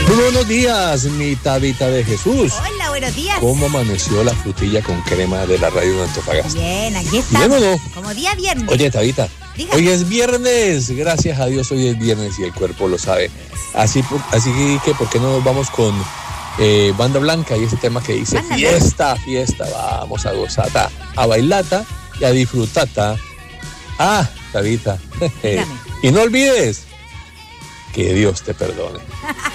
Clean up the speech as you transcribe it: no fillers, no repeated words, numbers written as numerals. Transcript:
Muy buenos días, mi Tabita de Jesús. Hola, buenos días. ¿Cómo amaneció la frutilla con crema de la radio de Antofagasta? Bien, aquí estamos. ¿Bien o no? Como día viernes. Oye, Tabita, Dígame. hoy es viernes. Gracias a Dios, hoy es viernes y el cuerpo lo sabe. Así que, ¿por qué no nos vamos con Banda Blanca y ese tema que dice Banda fiesta, fiesta? Vamos a gozata, a bailata y a disfrutata. Ah, Tabita. Dígame. Y no olvides que Dios te perdone.